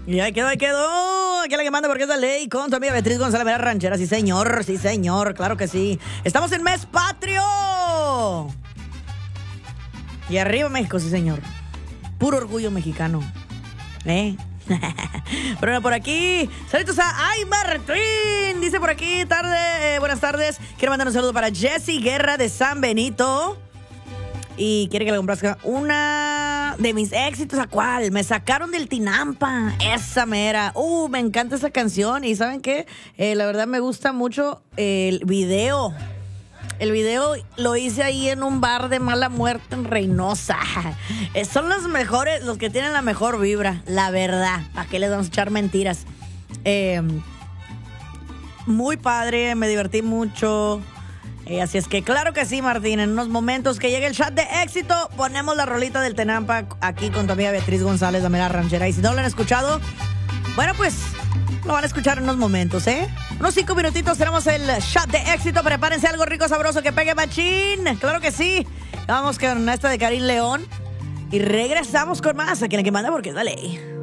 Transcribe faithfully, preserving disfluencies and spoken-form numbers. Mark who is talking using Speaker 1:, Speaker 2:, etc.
Speaker 1: Y ahí quedó, ahí quedó. Aquí la que manda porque es la ley con tu amiga Beatriz González Vera Ranchera. Sí, señor, sí, señor, claro que sí. Estamos en Mes Patrio. Y arriba México, sí, señor. Puro orgullo mexicano. ¿Eh? Pero bueno, por aquí, saludos a Ay Martín. Dice por aquí, tarde, eh, buenas tardes. Quiero mandar un saludo para Jessy Guerra de San Benito. Y quiere que le complazca una de mis éxitos. ¿A cuál? Me sacaron del Tinampa. Esa mera. Uh, me encanta esa canción. Y ¿saben qué? Eh, la verdad me gusta mucho el video. El video lo hice ahí en un bar de mala muerte en Reynosa. Eh, son los mejores, los que tienen la mejor vibra, la verdad. ¿Para qué les vamos a echar mentiras? Eh, muy padre, me divertí mucho. Eh, así es que claro que sí, Martín. En unos momentos que llegue el chat de éxito, ponemos la rolita del Tenampa aquí con tu amiga Beatriz González de Mera Ranchera. Y si no lo han escuchado, bueno, pues lo van a escuchar en unos momentos, ¿eh? Unos cinco minutitos tenemos el chat de éxito. Prepárense algo rico, sabroso, que pegue machín. Claro que sí. Vamos con esta de Karim León. Y regresamos con más aquí en la que manda porque es la ley.